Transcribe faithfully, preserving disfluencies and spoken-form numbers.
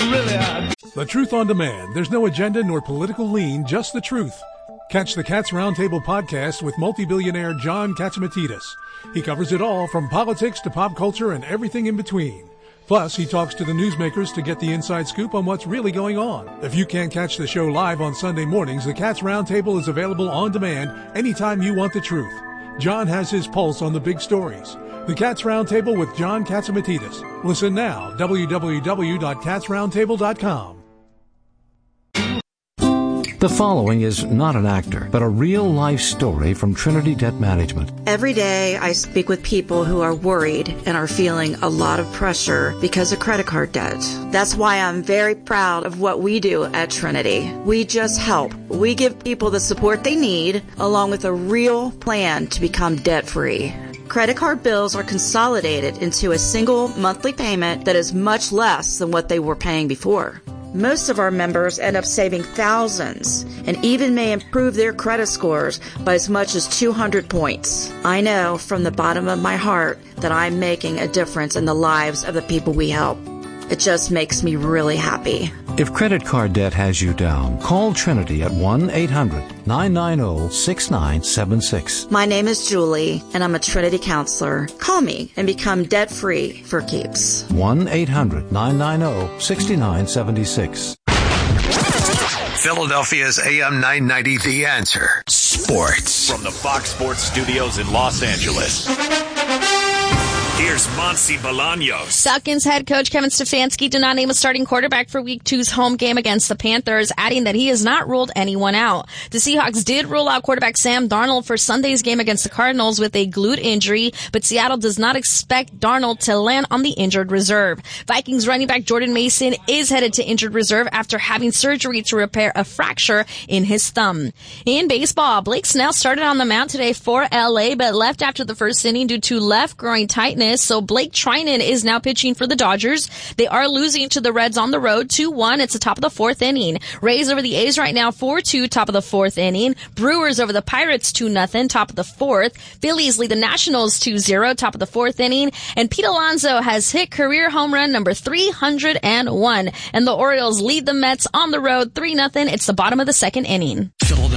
really are. The Truth on Demand. There's no agenda nor political lean, just the truth. Catch the Cats Roundtable podcast with multi-billionaire John Catsimatidis. He covers it all from politics to pop culture and everything in between. Plus, he talks to the newsmakers to get the inside scoop on what's really going on. If you can't catch the show live on Sunday mornings, the Cats Roundtable is available on demand anytime you want the truth. John has his pulse on the big stories. The Cats Roundtable with John Catsimatidis. Listen now, w w w dot cats roundtable dot com. The following is not an actor, but a real-life story from Trinity Debt Management. Every day I speak with people who are worried and are feeling a lot of pressure because of credit card debt. That's why I'm very proud of what we do at Trinity. We just help. We give people the support they need, along with a real plan to become debt-free. Credit card bills are consolidated into a single monthly payment that is much less than what they were paying before. Most of our members end up saving thousands and even may improve their credit scores by as much as two hundred points. I know from the bottom of my heart that I'm making a difference in the lives of the people we help. It just makes me really happy. If credit card debt has you down, call Trinity at one eight hundred nine nine zero six nine seven six. My name is Julie, and I'm a Trinity counselor. Call me and become debt-free for keeps. one eight hundred nine nine zero six nine seven six. Philadelphia's A M nine ninety, The Answer. Sports. From the Fox Sports Studios in Los Angeles. Here's Monty Bolaños. Falcons head coach Kevin Stefanski did not name a starting quarterback for Week two's home game against the Panthers, adding that he has not ruled anyone out. The Seahawks did rule out quarterback Sam Darnold for Sunday's game against the Cardinals with a glute injury, but Seattle does not expect Darnold to land on the injured reserve. Vikings running back Jordan Mason is headed to injured reserve after having surgery to repair a fracture in his thumb. In baseball, Blake Snell started on the mound today for L A, but left after the first inning due to left groin tightness. So Blake Trinan is now pitching for the Dodgers. They are losing to the Reds on the road two one. It's the top of the fourth inning. Rays over the A's right now four two, top of the fourth inning. Brewers over the Pirates two nothing, top of the fourth. Phillies lead the Nationals two zero, top of the fourth inning. And Pete Alonso has hit career home run number three hundred one. And the Orioles lead the Mets on the road three nothing. It's the bottom of the second inning.